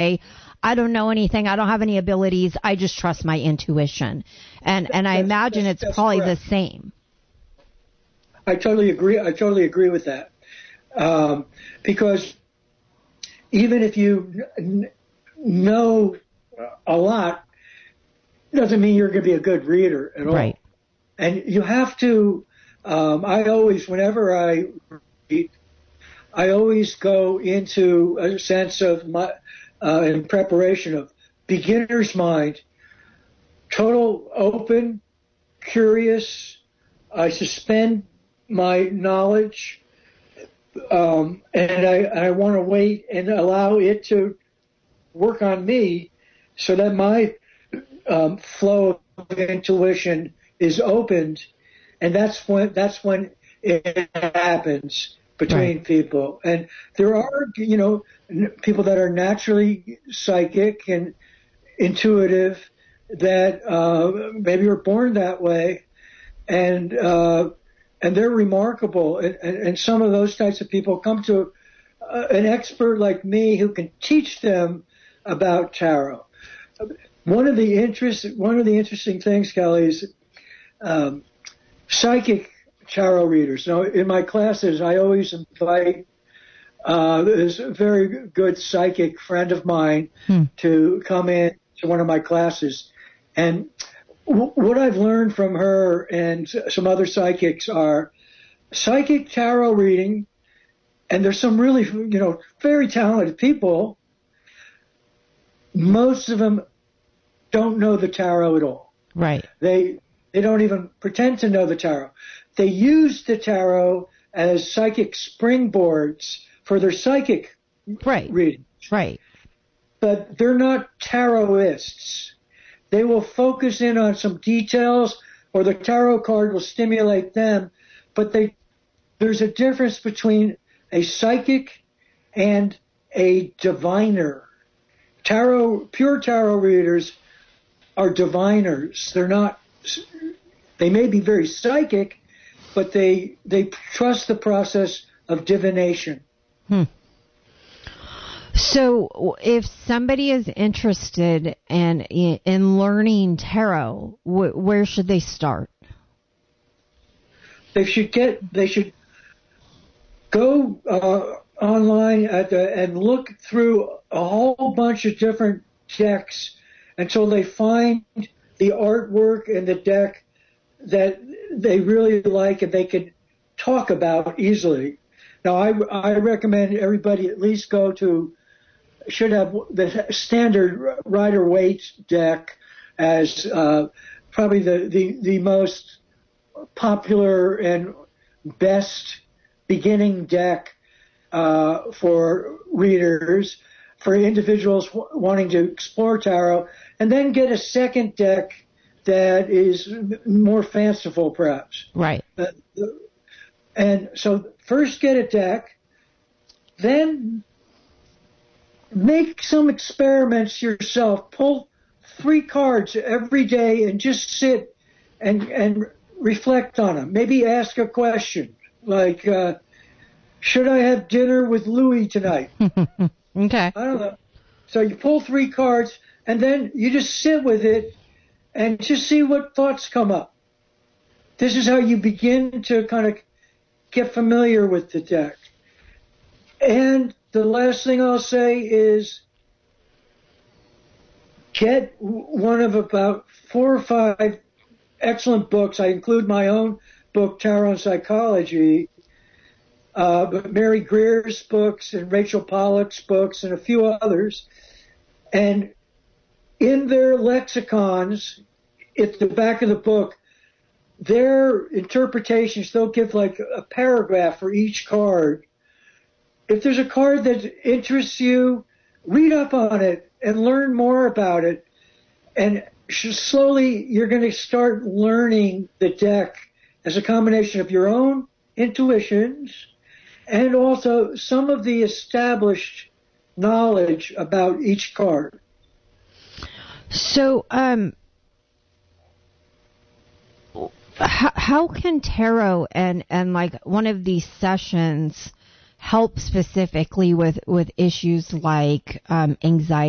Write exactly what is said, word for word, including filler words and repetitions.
say, I don't know anything. I don't have any abilities. I just trust my intuition. And and I imagine it's probably the same. I totally agree. I totally agree with that. Um, because even if you n- know a lot, doesn't mean you're going to be a good reader at all. Right. And you have to, um, I always, whenever I read, I always go into a sense of my, uh, in preparation of beginner's mind, total open, curious. I suspend my knowledge, um, and I, I want to wait and allow it to work on me so that my um, flow of intuition is opened, and that's when that's when it happens between right. people. And there are, you know, people that are naturally psychic and intuitive that uh, maybe are born that way, and uh, and they're remarkable. And, and, and some of those types of people come to uh, an expert like me who can teach them about tarot. One of the interest, one of the interesting things, Kelly, is um, psychic tarot readers. Now, in my classes, I always invite uh, this very good psychic friend of mine hmm. to come in to one of my classes. And w- what I've learned from her and some other psychics are psychic tarot reading, and there's some really, you know, very talented people. Most of them don't know the tarot at all. Right. They they don't even pretend to know the tarot. They use the tarot as psychic springboards for their psychic right. readings. Right. But they're not tarotists. They will focus in on some details, or the tarot card will stimulate them. But they there's a difference between a psychic and a diviner. Tarot, pure tarot readers are diviners. They're not, they may be very psychic, but they, they trust the process of divination. Hmm. So if somebody is interested in, in learning tarot, wh- where should they start? They should get, they should go, uh, online at the, and look through a whole bunch of different decks until they find the artwork in the deck that they really like and they can talk about easily. Now, I, I recommend everybody at least go to, should have the standard Rider-Waite deck as uh, probably the, the, the most popular and best beginning deck uh, for readers, for individuals w- wanting to explore tarot, and then get a second deck that is m- more fanciful, perhaps. Right. Uh, and so first get a deck, then make some experiments yourself. Pull three cards every day and just sit and, and reflect on them. Maybe ask a question like, uh, should I have dinner with Louis tonight? Okay. I don't know. So you pull three cards, and then you just sit with it and just see what thoughts come up. This is how you begin to kind of get familiar with the deck. And the last thing I'll say is get one of about four or five excellent books. I include my own book, Tarot and Psychology, Uh, but Mary Greer's books and Rachel Pollack's books and a few others. And in their lexicons, at the back of the book, their interpretations, they'll give like a paragraph for each card. If there's a card that interests you, read up on it and learn more about it. And slowly you're going to start learning the deck as a combination of your own intuitions and also some of the established knowledge about each card. So, um, how, how can tarot and, and like one of these sessions help specifically with, with issues like um, anxiety?